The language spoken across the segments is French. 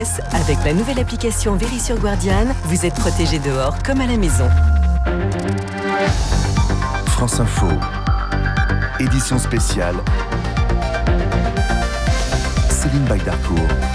Avec la nouvelle application Vérissure Guardian, vous êtes protégé dehors comme à la maison. France Info, édition spéciale, Céline Baydarcourt.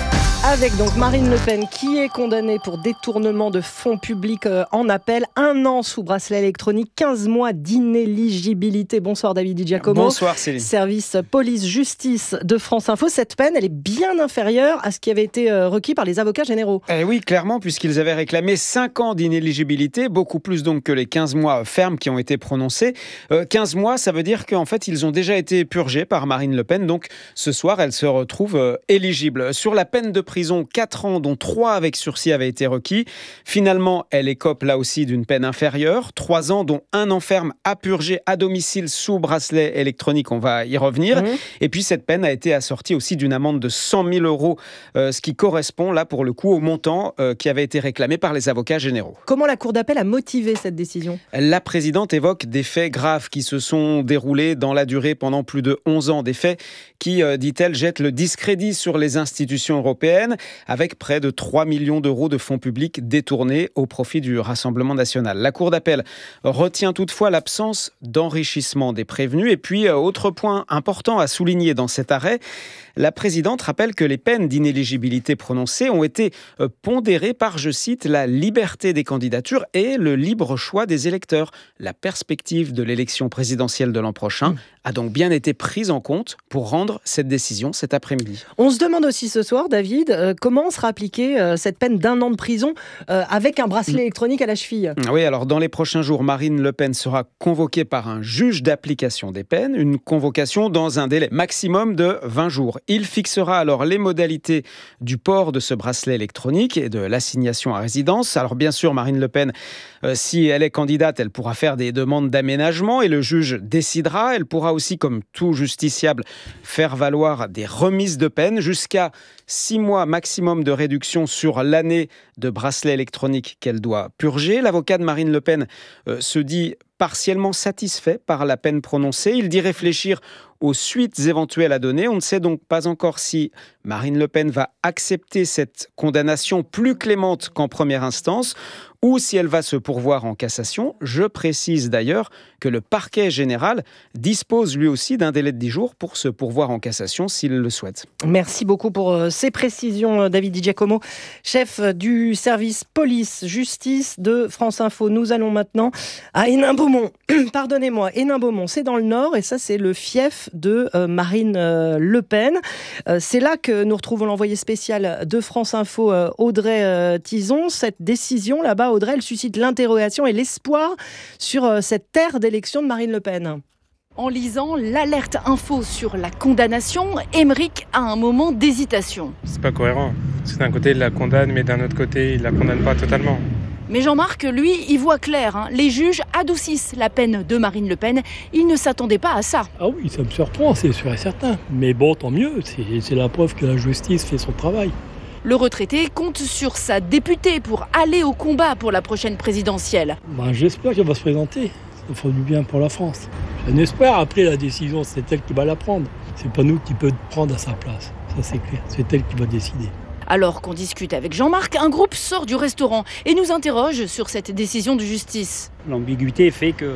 Avec donc Marine Le Pen qui est condamnée pour détournement de fonds publics en appel. 1 an sous bracelet électronique, 15 mois d'inéligibilité. Bonsoir David Di Giacomo. Bonsoir Céline. Service police-justice de France Info. Cette peine, elle est bien inférieure à ce qui avait été requis par les avocats généraux. Oui, clairement, puisqu'ils avaient réclamé 5 ans d'inéligibilité, beaucoup plus donc que les 15 mois fermes qui ont été prononcés. 15 mois, ça veut dire qu'en fait, ils ont déjà été purgés par Marine Le Pen. Donc ce soir, elle se retrouve éligible. Sur la peine de prison, 4 ans, dont 3 avec sursis avaient été requis. Finalement, elle écope là aussi d'une peine inférieure. 3 ans, dont 1 an ferme à purger à domicile sous bracelet électronique. On va y revenir. Et puis, cette peine a été assortie aussi d'une amende de 100 000 euros, ce qui correspond là, pour le coup, au montant qui avait été réclamé par les avocats généraux. Comment la Cour d'appel a motivé cette décision ? La présidente évoque des faits graves qui se sont déroulés dans la durée pendant plus de 11 ans. Des faits qui, dit-elle, jettent le discrédit sur les institutions européennes, avec près de 3 millions d'euros de fonds publics détournés au profit du Rassemblement national. La Cour d'appel retient toutefois l'absence d'enrichissement des prévenus. Et puis, autre point important à souligner dans cet arrêt, la présidente rappelle que les peines d'inéligibilité prononcées ont été pondérées par, je cite, la liberté des candidatures et le libre choix des électeurs. La perspective de l'élection présidentielle de l'an prochain a donc bien été prise en compte pour rendre cette décision cet après-midi. On se demande aussi ce soir, David, comment sera appliquée cette peine d'1 an de prison avec un bracelet électronique à la cheville. Oui, alors dans les prochains jours, Marine Le Pen sera convoquée par un juge d'application des peines, une convocation dans un délai maximum de 20 jours. Il fixera alors les modalités du port de ce bracelet électronique et de l'assignation à résidence. Alors bien sûr, Marine Le Pen, si elle est candidate, elle pourra faire des demandes d'aménagement et le juge décidera. Elle pourra aussi, comme tout justiciable, faire valoir des remises de peine jusqu'à 6 mois maximum de réduction sur l'année de bracelet électronique qu'elle doit purger. L'avocat de Marine Le Pen se dit partiellement satisfait par la peine prononcée. Il dit réfléchir aux suites éventuelles à donner. On ne sait donc pas encore si Marine Le Pen va accepter cette condamnation plus clémente qu'en première instance ou si elle va se pourvoir en cassation. Je précise d'ailleurs que le parquet général dispose lui aussi d'un délai de 10 jours pour se pourvoir en cassation s'il le souhaite. Merci beaucoup pour ces précisions, David Di Giacomo, chef du service police-justice de France Info. Nous allons maintenant à Hénin-Beaumont. Pardonnez-moi, Hénin-Beaumont, c'est dans le Nord et ça, c'est le fief de Marine Le Pen. C'est là que nous retrouvons l'envoyé spécial de France Info, Audrey Tizon. Cette décision là-bas, Audrey, elle suscite l'interrogation et l'espoir sur cette terre d'élection de Marine Le Pen. En lisant l'alerte info sur la condamnation, Émeric a un moment d'hésitation. C'est pas cohérent. Parce que d'un côté, il la condamne, mais d'un autre côté, il la condamne pas totalement. Mais Jean-Marc, lui, y voit clair. Les juges adoucissent la peine de Marine Le Pen. Il ne s'attendait pas à ça. Ah oui, ça me surprend, c'est sûr et certain. Mais bon, tant mieux, c'est la preuve que la justice fait son travail. Le retraité compte sur sa députée pour aller au combat pour la prochaine présidentielle. J'espère qu'elle va se présenter. Ça fera du bien pour la France. J'en espère. Après, la décision, c'est elle qui va la prendre. C'est pas nous qui peut prendre à sa place. Ça, c'est clair. C'est elle qui va décider. Alors qu'on discute avec Jean-Marc, un groupe sort du restaurant et nous interroge sur cette décision de justice. L'ambiguïté fait que...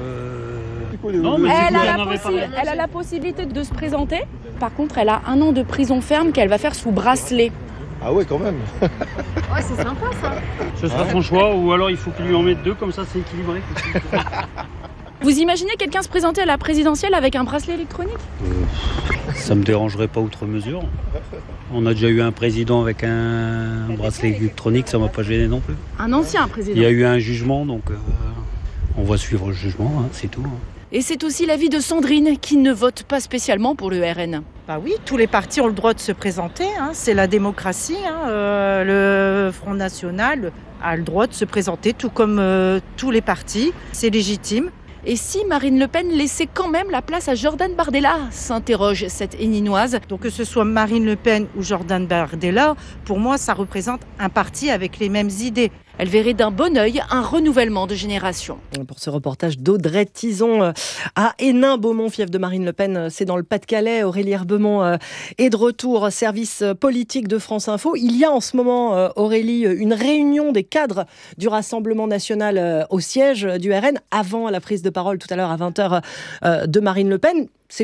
Non, mais elle a la possibilité de se présenter. Par contre, elle a 1 an de prison ferme qu'elle va faire sous bracelet. Ah ouais, quand même. Ouais, c'est sympa ça. Ce sera son choix, ou alors il faut qu'il lui en mette 2, comme ça c'est équilibré. Vous imaginez quelqu'un se présenter à la présidentielle avec un bracelet électronique ? Ça me dérangerait pas outre mesure. On a déjà eu un président avec un bracelet électronique, ça m'a pas gêné non plus. Un ancien président. Il y a eu un jugement, donc on va suivre le jugement, c'est tout. Et c'est aussi l'avis de Sandrine, qui ne vote pas spécialement pour le RN. Bah oui, tous les partis ont le droit de se présenter, c'est la démocratie. Le Front National a le droit de se présenter, tout comme tous les partis, c'est légitime. Et si Marine Le Pen laissait quand même la place à Jordan Bardella, s'interroge cette Héninoise. Donc que ce soit Marine Le Pen ou Jordan Bardella, pour moi ça représente un parti avec les mêmes idées. elle verrait d'un bon œil un renouvellement de génération. Pour ce reportage d'Audrey Tison à Hénin-Beaumont, fief de Marine Le Pen, c'est dans le Pas-de-Calais. Aurélie Herbemont est de retour, service politique de France Info. Il y a en ce moment, Aurélie, une réunion des cadres du Rassemblement national au siège du RN avant la prise de parole tout à l'heure à 20h de Marine Le Pen.